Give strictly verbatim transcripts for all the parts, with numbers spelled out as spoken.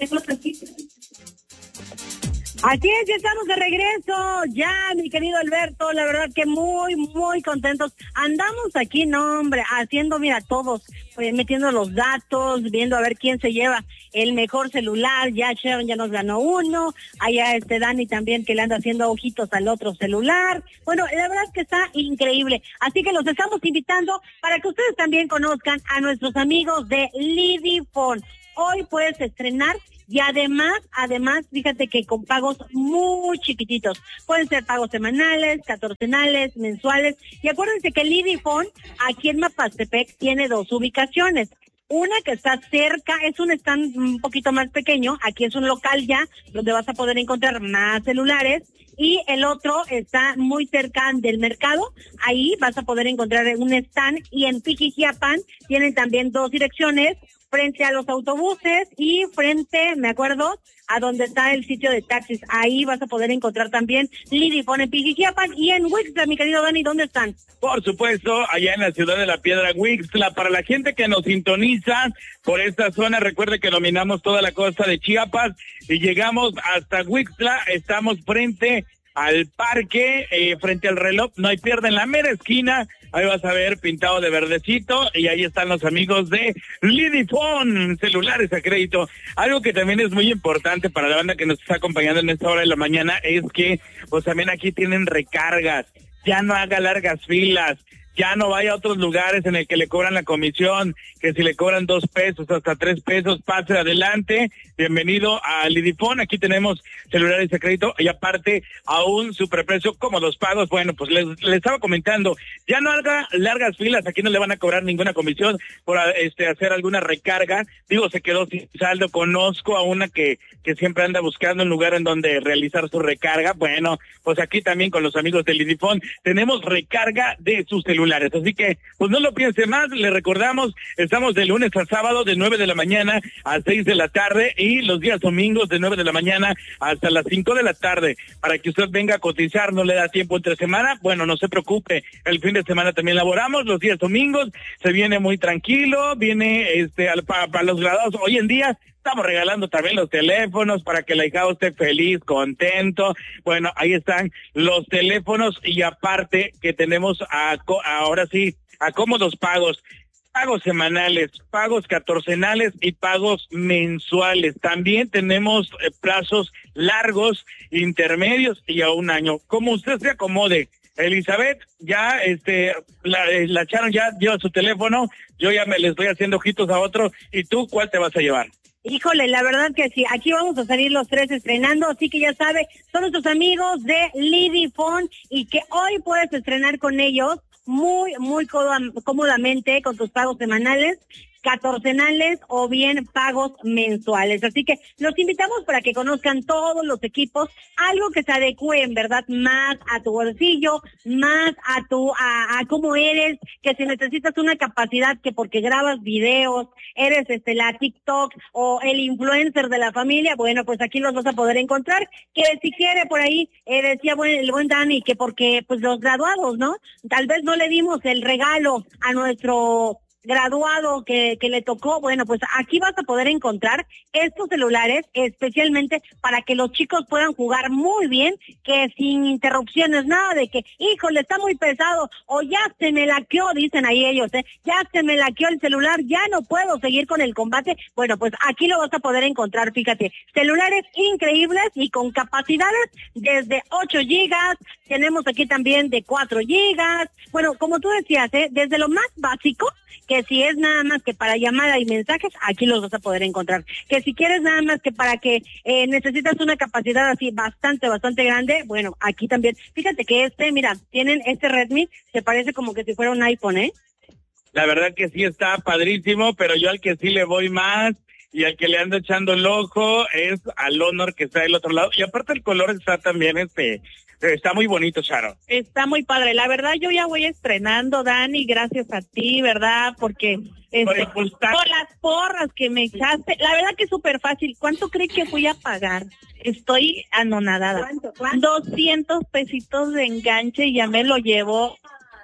Así es, ya estamos de regreso, ya, mi querido Alberto, la verdad que muy, muy contentos. Andamos aquí, no, hombre, haciendo, mira, todos, pues, metiendo los datos, viendo a ver quién se lleva el mejor celular. Ya Sharon ya nos ganó uno, allá este Dani también que le anda haciendo ojitos al otro celular. Bueno, la verdad es que está increíble. Así que los estamos invitando para que ustedes también conozcan a nuestros amigos de Lidifone. Hoy puedes estrenar y además, además, fíjate que con pagos muy chiquititos. Pueden ser pagos semanales, catorcenales, mensuales. Y acuérdense que Lidifone aquí en Mapastepec tiene dos ubicaciones. Una que está cerca, es un stand un poquito más pequeño, aquí es un local ya, donde vas a poder encontrar más celulares, y el otro está muy cerca del mercado, ahí vas a poder encontrar un stand, y en Pijijiapan tienen también dos direcciones, frente a los autobuses y frente, me acuerdo, a donde está el sitio de taxis. Ahí vas a poder encontrar también Lidifone en Pijijiapan y en Wixla, mi querido Dani, ¿dónde están? Por supuesto, allá en la ciudad de La Piedra, Wixla. Para la gente que nos sintoniza por esta zona, recuerde que dominamos toda la costa de Chiapas y llegamos hasta Wixla. Estamos frente al parque, eh, frente al reloj, no hay pierde, en la mera esquina, ahí vas a ver pintado de verdecito, y ahí están los amigos de Lidifone, celulares a crédito. Algo que también es muy importante para la banda que nos está acompañando en esta hora de la mañana es que, pues también aquí tienen recargas, ya no haga largas filas, ya no vaya a otros lugares en el que le cobran la comisión, que si le cobran dos pesos, hasta tres pesos, pase adelante. Bienvenido a Lidifone, aquí tenemos celulares de crédito y aparte a un superprecio como los pagos. Bueno, pues les, les estaba comentando, ya no haga largas filas, aquí no le van a cobrar ninguna comisión por este hacer alguna recarga. Digo, se quedó sin saldo, conozco a una que, que siempre anda buscando un lugar en donde realizar su recarga. Bueno, pues aquí también con los amigos de Lidifone tenemos recarga de sus celulares. Así que, pues no lo piense más, le recordamos, estamos de lunes a sábado de nueve de la mañana a seis de la tarde y los días domingos de nueve de la mañana hasta las cinco de la tarde, para que usted venga a cotizar. No le da tiempo entre semana, bueno, no se preocupe, el fin de semana también laboramos, los días domingos se viene muy tranquilo, viene este para, para los graduados. Hoy en día estamos regalando también los teléfonos para que la hija esté feliz, contento. Bueno, ahí están los teléfonos y aparte que tenemos a, ahora sí, a cómodos pagos. Pagos semanales, pagos catorcenales y pagos mensuales. También tenemos eh, plazos largos, intermedios y a un año. Como usted se acomode. Elizabeth, ya este la, la Sharon ya lleva su teléfono, yo ya me le estoy haciendo ojitos a otro. ¿Y tú cuál te vas a llevar? Híjole, la verdad que sí, aquí vamos a salir los tres estrenando, así que ya sabe, son nuestros amigos de Lidifone y que hoy puedes estrenar con ellos muy, muy cómodamente con tus pagos semanales, catorcenales o bien pagos mensuales. Así que los invitamos para que conozcan todos los equipos, algo que se adecue en verdad más a tu bolsillo, más a tu, a, a cómo eres, que si necesitas una capacidad que porque grabas videos, eres este la TikTok o el influencer de la familia, bueno, pues aquí los vas a poder encontrar. Que si quiere por ahí, eh, decía bueno, el buen Dani, que porque pues los graduados, ¿no? Tal vez no le dimos el regalo a nuestro graduado que, que le tocó, bueno, pues aquí vas a poder encontrar estos celulares especialmente para que los chicos puedan jugar muy bien, que sin interrupciones, nada de que, híjole, está muy pesado, o ya se me laqueó, dicen ahí ellos, ¿eh? Ya se me laqueó el celular, ya no puedo seguir con el combate. Bueno, pues aquí lo vas a poder encontrar, fíjate, celulares increíbles y con capacidades desde ocho gigas, tenemos aquí también de cuatro gigas, bueno, como tú decías, ¿eh? Desde lo más básico, que si es nada más que para llamada y mensajes, aquí los vas a poder encontrar. Que si quieres nada más que para que eh, necesitas una capacidad así bastante, bastante grande, bueno, aquí también. Fíjate que este, mira, tienen este Redmi, se parece como que si fuera un iPhone, ¿eh? La verdad que sí está padrísimo, pero yo al que sí le voy más y al que le ando echando el ojo es al Honor, que está del otro lado. Y aparte el color está también, este, está muy bonito, Sharon. Está muy padre. La verdad, yo ya voy estrenando, Dani, gracias a ti, ¿verdad? Porque este, por, por las porras que me echaste, la verdad que es súper fácil. ¿Cuánto cree que voy a pagar? Estoy anonadada. ¿Cuánto? ¿Cuánto? doscientos pesitos de enganche y ya me lo llevo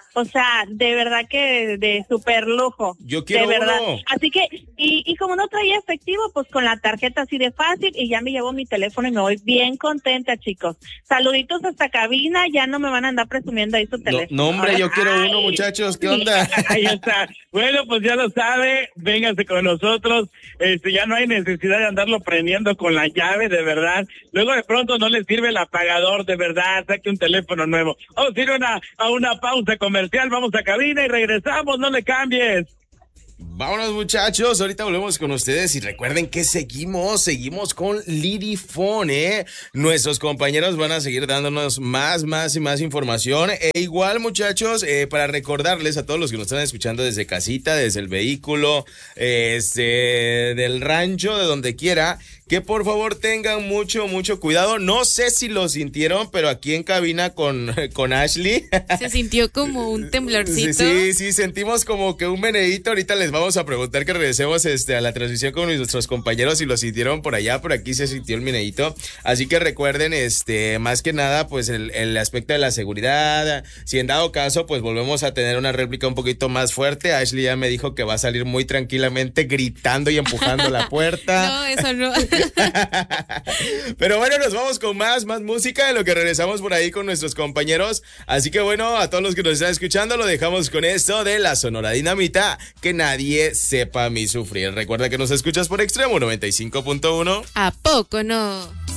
O sea, de verdad que de súper lujo. Yo quiero de verdad. uno. Así que, y, y como no traía efectivo, pues con la tarjeta así de fácil y ya me llevo mi teléfono y me voy bien contenta, chicos. Saluditos hasta cabina, ya no me van a andar presumiendo ahí su teléfono. No, no hombre, yo quiero Ay. uno, muchachos, ¿qué onda? Ahí está. Bueno, pues ya lo sabe, véngase con nosotros. Este, ya no hay necesidad de andarlo prendiendo con la llave, de verdad. Luego de pronto no le sirve el apagador, de verdad, saque un teléfono nuevo. Vamos a ir a una, a una pausa comercial, vamos a cabina y regresamos, no le cambies. Vámonos, muchachos, ahorita volvemos con ustedes y recuerden que seguimos, seguimos con Lidifone, ¿eh? Nuestros compañeros van a seguir dándonos más, más y más información. E igual, muchachos, eh, para recordarles a todos los que nos están escuchando desde casita, desde el vehículo, eh, este, del rancho, de donde quiera, que por favor tengan mucho, mucho cuidado. No sé si lo sintieron, pero aquí en cabina con, con Ashley. Se sintió como un temblorcito. Sí, sí, sentimos como que un meneíto. Ahorita les vamos a preguntar que regresemos este, a la transmisión con nuestros compañeros si lo sintieron por allá, por aquí se sintió el meneíto. Así que recuerden, este, más que nada, pues el, el aspecto de la seguridad. Si en dado caso, pues volvemos a tener una réplica un poquito más fuerte. Ashley ya me dijo que va a salir muy tranquilamente gritando y empujando la puerta. No, eso no. Pero bueno, nos vamos con más, más música de lo que regresamos por ahí con nuestros compañeros. Así que bueno, a todos los que nos están escuchando, lo dejamos con esto de la Sonora Dinamita, que nadie sepa mi sufrir. Recuerda que nos escuchas por Extremo noventa y cinco punto uno. ¿A poco no?